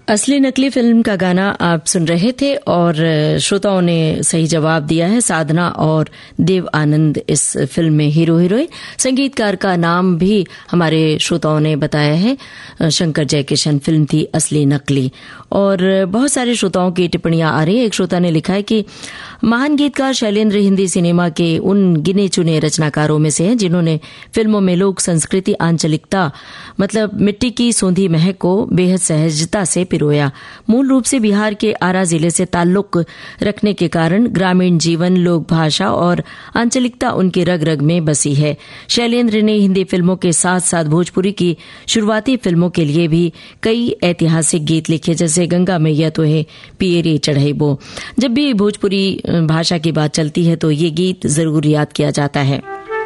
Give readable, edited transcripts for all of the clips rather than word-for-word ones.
असली नकली फिल्म का गाना आप सुन रहे थे और श्रोताओं ने सही जवाब दिया है। साधना और देव आनंद इस फिल्म में हीरो हीरोइन। संगीतकार का नाम भी हमारे श्रोताओं ने बताया है, शंकर जयकिशन। फिल्म थी असली नकली। और बहुत सारे श्रोताओं की टिप्पणियां आ रही है। एक श्रोता ने लिखा है कि महान गीतकार शैलेंद्र हिंदी सिनेमा के उन गिने चुने रचनाकारों में से हैं जिन्होंने फिल्मों में लोक संस्कृति, आंचलिकता मतलब मिट्टी की सोंधी महक को बेहद सहजता से पिरोया। मूल रूप से बिहार के आरा जिले से ताल्लुक रखने के कारण ग्रामीण जीवन, लोक भाषा और आंचलिकता उनके रग रग में बसी है। शैलेंद्र ने हिंदी फिल्मों के साथ साथ भोजपुरी की शुरुआती फिल्मों के लिए भी कई ऐतिहासिक गीत लिखे, जैसे गंगा मैया तो है पियरे चढ़ाइबो। जब भी भोजपुरी भाषा की बात चलती है तो ये गीत जरूर याद किया जाता है।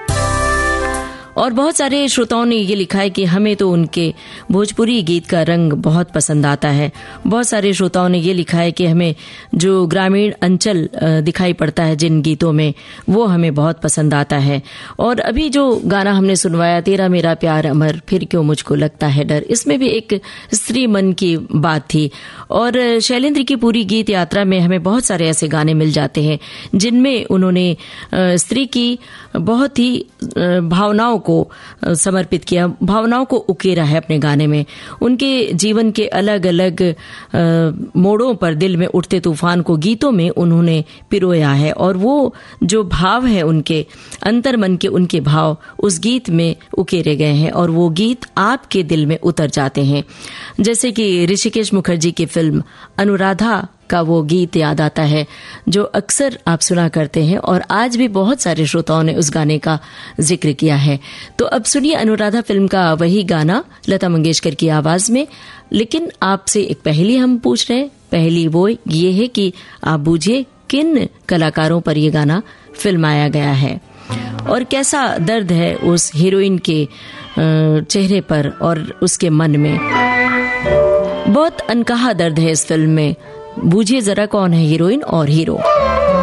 और बहुत सारे श्रोताओं ने ये लिखा है कि हमें तो उनके भोजपुरी गीत का रंग बहुत पसंद आता है। बहुत सारे श्रोताओं ने ये लिखा है कि हमें जो ग्रामीण अंचल दिखाई पड़ता है जिन गीतों में, वो हमें बहुत पसंद आता है। और अभी जो गाना हमने सुनवाया, तेरा मेरा प्यार अमर फिर क्यों मुझको लगता है डर, इसमें भी एक स्त्री मन की बात थी। और शैलेंद्र की पूरी गीत यात्रा में हमें बहुत सारे ऐसे गाने मिल जाते हैं जिनमें उन्होंने स्त्री की बहुत ही भावनाओं को समर्पित किया, भावनाओं को उकेरा है अपने गाने में। उनके जीवन के अलग अलग मोड़ों पर दिल में उठते तूफान को गीतों में उन्होंने पिरोया है। और वो जो भाव है, उनके अंतर मन के उनके भाव उस गीत में उकेरे गए हैं और वो गीत आपके दिल में उतर जाते हैं। जैसे कि ऋषिकेश मुखर्जी की फिल्म अनुराधा का वो गीत याद आता है जो अक्सर आप सुना करते हैं और आज भी बहुत सारे श्रोताओं ने उस गाने का जिक्र किया है। तो अब सुनिए अनुराधा फिल्म का वही गाना लता मंगेशकर की आवाज में। लेकिन आपसे एक पहेली हम पूछ रहे हैं। पहेली वो ये है कि आप बूझिए किन कलाकारों पर ये गाना फिल्माया गया है और कैसा दर्द है उस हीरोइन के चेहरे पर और उसके मन में। बहुत अनकहा दर्द है इस फिल्म में। बूझिए जरा कौन है हीरोइन और हीरो।